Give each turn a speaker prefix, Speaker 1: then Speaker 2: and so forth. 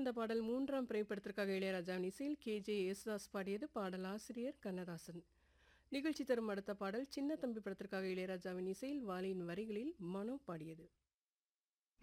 Speaker 1: வந்த பாடல் 3ஆம் பிறை படத்திற்காக இளையராஜாவின் இசையில் கே.ஜே. யேசுதாஸ் பாடியது. பாடல் ஆசிரியர் கண்ணதாசன். நிகழ்ச்சி தரும் அடுத்த பாடல் சின்ன தம்பி படத்திற்காக இளையராஜாவின் இசையில் வாலியின் வரிகளில் மனோ பாடியது.